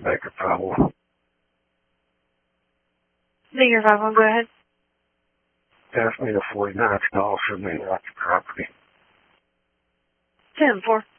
Baker 51. Baker 51, go ahead. Pass me the 49th call for me, rock the property. 10-4.